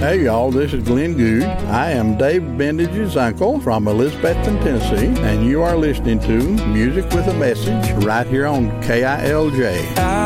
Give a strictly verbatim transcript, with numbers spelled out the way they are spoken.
Hey y'all, this is Glenn Good. I am Dave Bendage's uncle from Elizabethton, Tennessee, and you are listening to Music with a Message right here on K I L J.